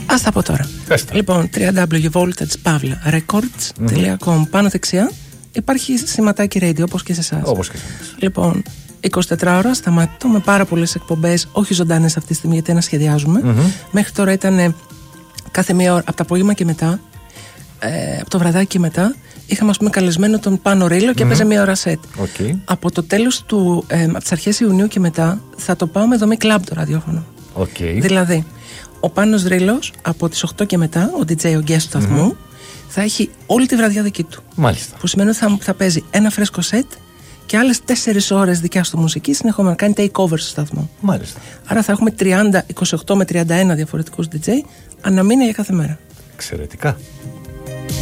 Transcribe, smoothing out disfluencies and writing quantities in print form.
Ας τα πω τώρα. Λοιπόν, www.voltage.records.com. Πάνω δεξιά υπάρχει σηματάκι radio, όπως και σε εσάς. Όπως και σε εμάς. Λοιπόν, 24 ώρα σταματώ με πάρα πολλές εκπομπές, όχι ζωντανές αυτή τη στιγμή γιατί ανασχεδιάζουμε. Μέχρι τώρα ήταν κάθε μία ώρα, από το απόγευμα και μετά, από το βραδάκι και μετά. Είχαμε, ας πούμε, καλεσμένο τον Πάνο Ρήλο και έπαιζε μία ώρα σετ. Από το τέλος από τις αρχές Ιουνίου και μετά θα το πάω με δομή κλαμπ το ραδιόφωνο. Δηλαδή, ο Πάνος Ρήλος από τις 8 και μετά, ο DJ, ο guest του σταθμού, θα έχει όλη τη βραδιά δική του. Μάλιστα. Που σημαίνει ότι θα παίζει ένα φρέσκο σετ και άλλες 4 ώρες δικιά του μουσική συνεχόμενα. Κάνει takeover στο σταθμό. Μάλιστα. Άρα θα έχουμε 30, 28 με 31 διαφορετικούς DJ ανά μήνα για κάθε μέρα. Εξαιρετικά.